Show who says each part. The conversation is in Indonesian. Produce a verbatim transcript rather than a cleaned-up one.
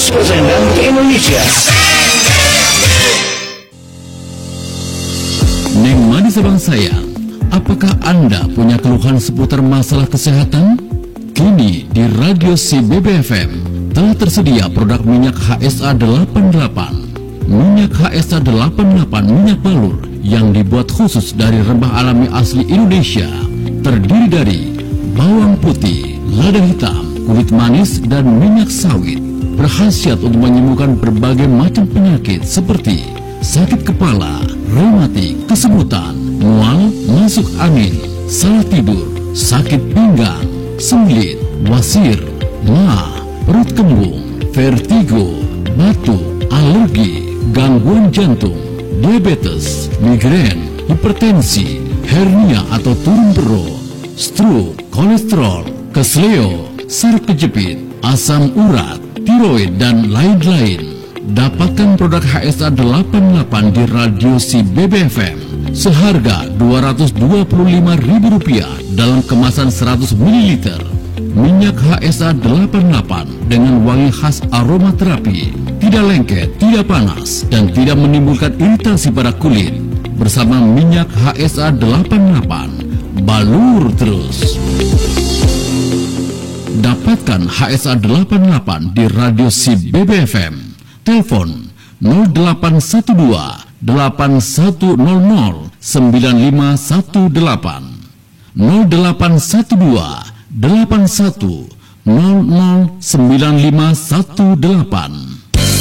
Speaker 1: seratus persen dan ke Indonesia.
Speaker 2: Neng manis abang sayang, apakah Anda punya keluhan seputar masalah kesehatan? Kini di Radio C B B F M telah tersedia produk minyak H S A delapan puluh delapan. Minyak H S A delapan puluh delapan minyak balur yang dibuat khusus dari rempah alami asli Indonesia. Terdiri dari bawang putih, lada hitam, kulit manis, dan minyak sawit. Berkhasiat untuk menyembuhkan berbagai macam penyakit seperti sakit kepala, reumatik, kesemutan, mual, masuk angin, salah tidur, sakit pinggang, sembelit, wasir, mah, perut kembung, vertigo, batuk, alergi, gangguan jantung, diabetes, migrain, hipertensi, hernia atau turun perut, stroke, kolesterol, kesleo, saraf kejepit, asam urat, tiroid, dan lain-lain. Dapatkan produk H S A delapan puluh delapan di Radio C B B F M seharga dua ratus dua puluh lima ribu rupiah dalam kemasan seratus mililiter. Minyak H S A delapan puluh delapan dengan wangi khas aromaterapi, tidak lengket, tidak panas, dan tidak menimbulkan iritasi pada kulit. Bersama minyak H S A delapan puluh delapan, balur terus. Dapatkan H S A delapan puluh delapan di Radio C B B F M. Telepon nol delapan satu dua delapan satu nol nol sembilan lima satu delapan, nol delapan satu dua delapan satu nol nol sembilan lima satu delapan.